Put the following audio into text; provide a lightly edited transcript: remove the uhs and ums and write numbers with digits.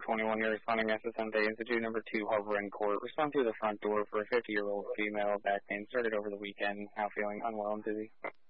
21 years responding SSND Institute number 2 Harbor Court. Respond through the front door for a 50-year-old female back pain started over the weekend. Now feeling unwell and dizzy.